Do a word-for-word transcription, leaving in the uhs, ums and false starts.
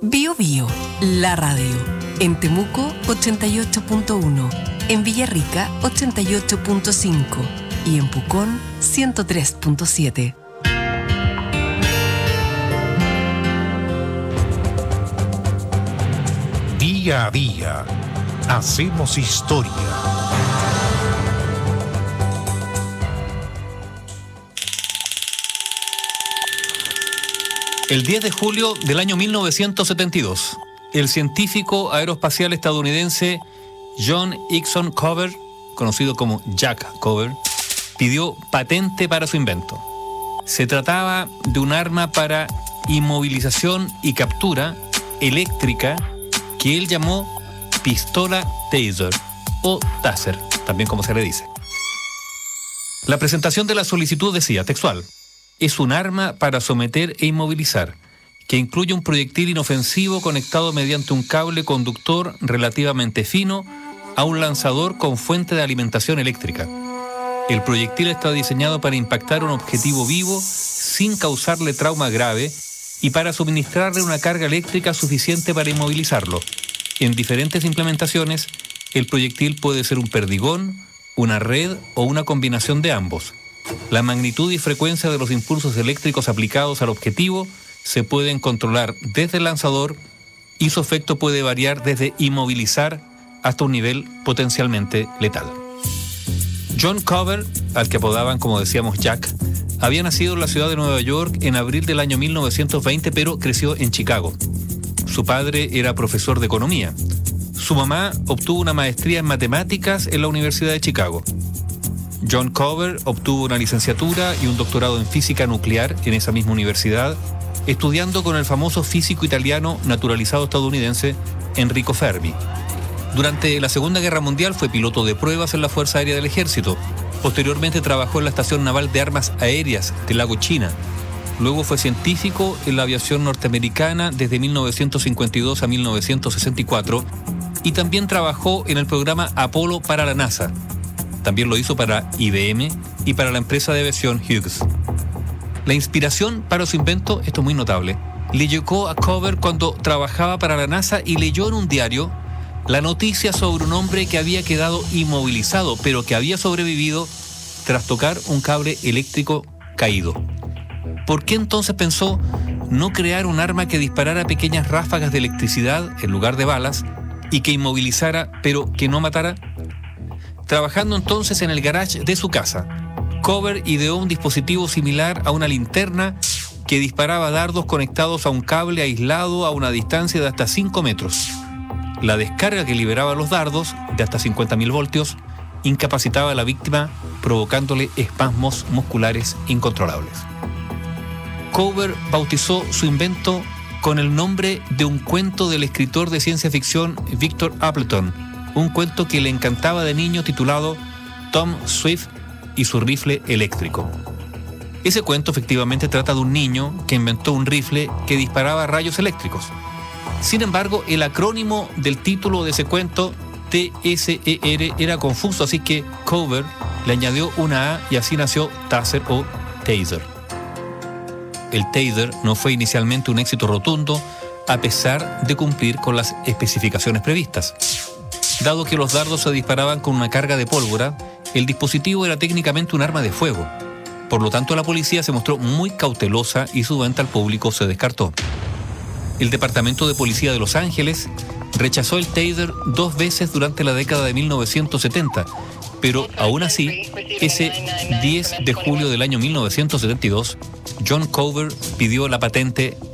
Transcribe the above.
Bio Bio, la radio. En Temuco, ochenta y ocho punto uno. En Villarrica, ochenta y ocho punto cinco. Y en Pucón, ciento tres punto siete. Día a día, hacemos historia. El diez de julio del año mil novecientos setenta y dos, el científico aeroespacial estadounidense John Hickson Cover, conocido como Jack Cover, pidió patente para su invento. Se trataba de un arma para inmovilización y captura eléctrica que él llamó pistola taser o taser, también como se le dice. La presentación de la solicitud decía, textual: es un arma para someter e inmovilizar, que incluye un proyectil inofensivo conectado mediante un cable conductor relativamente fino a un lanzador con fuente de alimentación eléctrica. El proyectil está diseñado para impactar un objetivo vivo sin causarle trauma grave y para suministrarle una carga eléctrica suficiente para inmovilizarlo. En diferentes implementaciones, el proyectil puede ser un perdigón, una red o una combinación de ambos. La magnitud y frecuencia de los impulsos eléctricos aplicados al objetivo se pueden controlar desde el lanzador y su efecto puede variar desde inmovilizar hasta un nivel potencialmente letal. John Cover, al que apodaban, como decíamos, Jack, había nacido en la ciudad de Nueva York en abril del año mil novecientos veinte, pero creció en Chicago. Su padre era profesor de economía. Su mamá obtuvo una maestría en matemáticas en la Universidad de Chicago. John Cover obtuvo una licenciatura y un doctorado en física nuclear en esa misma universidad, estudiando con el famoso físico italiano naturalizado estadounidense Enrico Fermi. Durante la Segunda Guerra Mundial fue piloto de pruebas en la Fuerza Aérea del Ejército. Posteriormente trabajó en la Estación Naval de Armas Aéreas del Lago China. Luego fue científico en la aviación norteamericana desde mil novecientos cincuenta y dos a mil novecientos sesenta y cuatro y también trabajó en el programa Apolo para la NASA. También lo hizo para I B M y para la empresa de aviación Hughes. La inspiración para su invento, esto es muy notable, le llegó a Cover cuando trabajaba para la NASA y leyó en un diario la noticia sobre un hombre que había quedado inmovilizado, pero que había sobrevivido tras tocar un cable eléctrico caído. ¿Por qué entonces pensó no crear un arma que disparara pequeñas ráfagas de electricidad en lugar de balas y que inmovilizara, pero que no matara? Trabajando entonces en el garage de su casa, Cover ideó un dispositivo similar a una linterna que disparaba dardos conectados a un cable aislado a una distancia de hasta cinco metros. La descarga que liberaba los dardos, de hasta cincuenta mil voltios, incapacitaba a la víctima, provocándole espasmos musculares incontrolables. Cover bautizó su invento con el nombre de un cuento del escritor de ciencia ficción Victor Appleton, un cuento que le encantaba de niño titulado Tom Swift y su rifle eléctrico. Ese cuento efectivamente trata de un niño que inventó un rifle que disparaba rayos eléctricos. Sin embargo, el acrónimo del título de ese cuento, T S E R, era confuso, así que Cover le añadió una A y así nació Taser o Taser. El Taser no fue inicialmente un éxito rotundo, a pesar de cumplir con las especificaciones previstas. Dado que los dardos se disparaban con una carga de pólvora, el dispositivo era técnicamente un arma de fuego. Por lo tanto, la policía se mostró muy cautelosa y su venta al público se descartó. El Departamento de Policía de Los Ángeles rechazó el Taser dos veces durante la década de mil novecientos setenta, pero aún así, ese diez de julio del año mil novecientos setenta y dos, John Cover pidió la patente